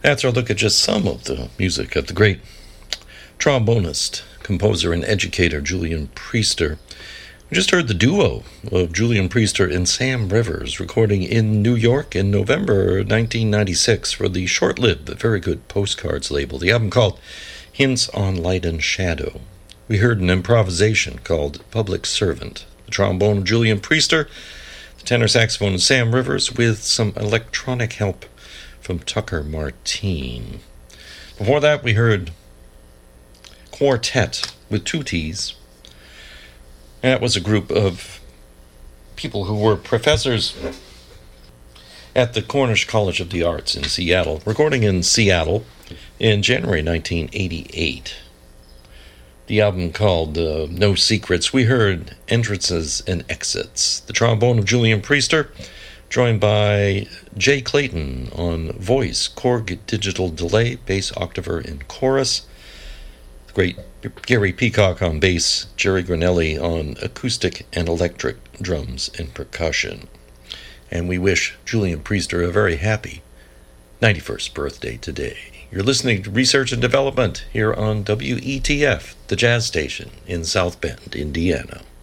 That's our look at just some of the music of the great trombonist, composer, and educator Julian Priester. We just heard the duo of Julian Priester and Sam Rivers recording in New York in November 1996 for the short-lived but very good Postcards label, the album called Hints on Light and Shadow. We heard an improvisation called Public Servant, the trombone of Julian Priester, the tenor saxophone of Sam Rivers, with some electronic help from Tucker Martine. Before that, we heard Quartet with two T's. And that was a group of people who were professors at the Cornish College of the Arts in Seattle, recording in Seattle in January 1988. The album called No Secrets. We heard Entrances and Exits. The trombone of Julian Priester, joined by Jay Clayton on voice, Korg digital delay, bass octaver, and chorus. The great Gary Peacock on bass, Jerry Granelli on acoustic and electric drums and percussion. And we wish Julian Priester a very happy 91st birthday today. You're listening to Research and Development here on WETF, the jazz station in South Bend, Indiana.